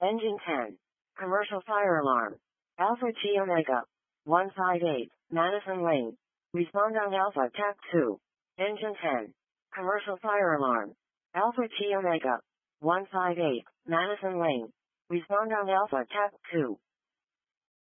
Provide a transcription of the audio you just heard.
Engine 10. Commercial fire alarm. Alpha T Omega. 158, Madison Lane. Respond on Alpha TAC 2. Engine 10. Commercial fire alarm. Alpha T Omega. 158, Madison Lane. Respond on Alpha TAC 2.